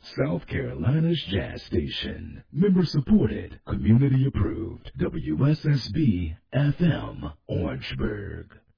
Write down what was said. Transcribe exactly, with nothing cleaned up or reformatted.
South Carolina's Jazz Station. Member supported, community approved. W S S B F M, Orangeburg.